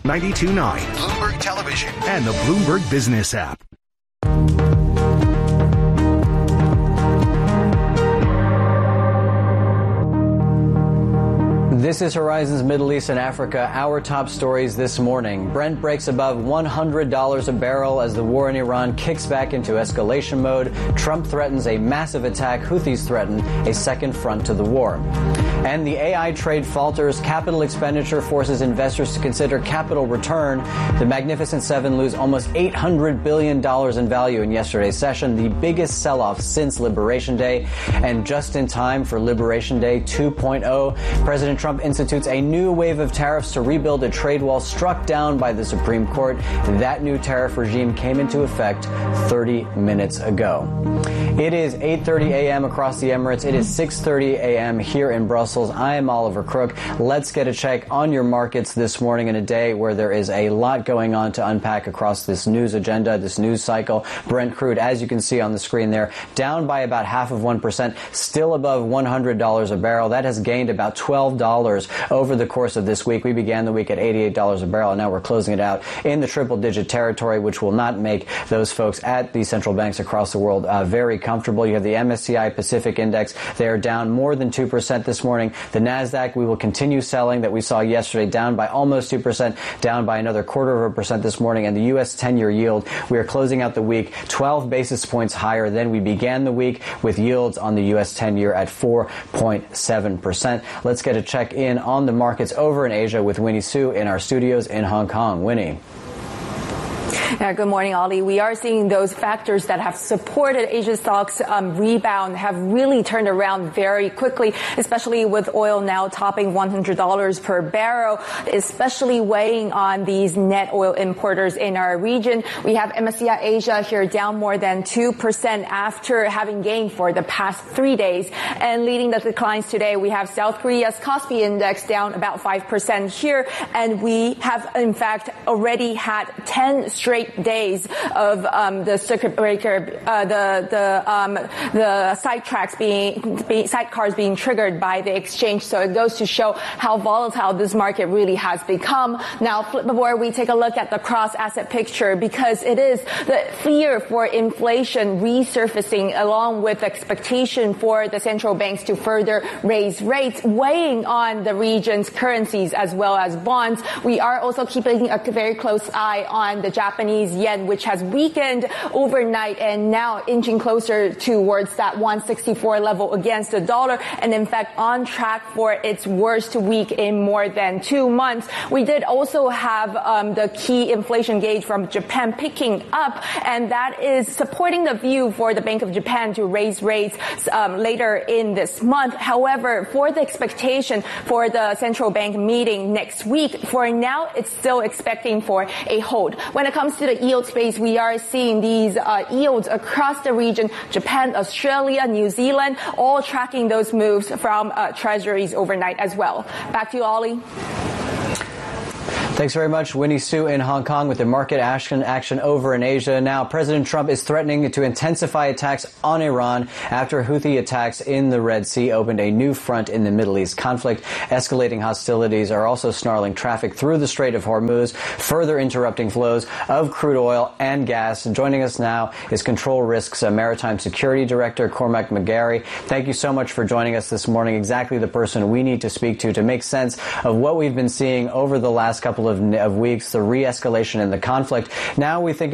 92.9, Bloomberg Television, and the Bloomberg Business app. This is Horizons Middle East and Africa. Our top stories this morning. Brent breaks above $100 a barrel as the war in Iran kicks back into escalation mode. Trump threatens a massive attack. Houthis threaten a second front to the war. And the AI trade falters. Capital expenditure forces investors to consider capital return. The Magnificent Seven lose almost $800 billion in value in yesterday's session, the biggest sell-off since Liberation Day. And just in time for Liberation Day 2.0, President Trump institutes a new wave of tariffs to rebuild a trade wall struck down by the Supreme Court. That new tariff regime came into effect 30 minutes ago. It is 8:30 a.m. across the Emirates. It is 6:30 a.m. here in Brussels. I am Oliver Crook. Let's get a check on your markets this morning in a day where there is a lot going on to unpack across this news agenda, this news cycle. Brent crude, as you can see on the screen there, down by about 0.5%, still above $100 a barrel. That has gained about $12 over the course of this week. We began the week at $88 a barrel, and now we're closing it out in the triple-digit territory, which will not make those folks at the central banks across the world very comfortable. You have the MSCI Pacific Index. They are down more than 2% this morning. The NASDAQ, we will continue selling that we saw yesterday, down by almost 2%, down by another 0.25% this morning. And the U.S. 10-year yield, we are closing out the week 12 basis points higher than we began the week, with yields on the U.S. 10-year at 4.7%. Let's get a check in on the markets over in Asia with Winnie Su in our studios in Hong Kong. Winnie. Good morning, Ollie. We are seeing those factors that have supported Asia stocks rebound have really turned around very quickly, especially with oil now topping $100 per barrel, especially weighing on these net oil importers in our region. We have MSCI Asia here down more than 2% after having gained for the past 3 days. And leading the declines today, we have South Korea's Kospi Index down about 5% here. And we have, in fact, already had 10 straight days of the circuit breaker, the sidecars being triggered by the exchange. So it goes to show how volatile this market really has become. Now, flip the board, we take a look at the cross-asset picture, because it is the fear for inflation resurfacing along with expectation for the central banks to further raise rates, weighing on the region's currencies as well as bonds. We are also keeping a very close eye on the Japanese yen, which has weakened overnight and now inching closer towards that 164 level against the dollar, and in fact on track for its worst week in more than 2 months. We did also have the key inflation gauge from Japan picking up, and that is supporting the view for the Bank of Japan to raise rates later in this month. However, for the expectation for the central bank meeting next week, for now it's still expecting for a hold. When it comes to the yield space, we are seeing these yields across the region, Japan, Australia, New Zealand, all tracking those moves from treasuries overnight as well. Back to you, Ollie. Thanks very much, Winnie Su in Hong Kong with the market action over in Asia. Now, President Trump is threatening to intensify attacks on Iran after Houthi attacks in the Red Sea opened a new front in the Middle East conflict. Escalating hostilities are also snarling traffic through the Strait of Hormuz, further interrupting flows of crude oil and gas. Joining us now is Control Risks Maritime Security Director Cormac McGarry. Thank you so much for joining us this morning. Exactly the person we need to speak to make sense of what we've been seeing over the last couple of weeks, the re-escalation in the conflict. Now we think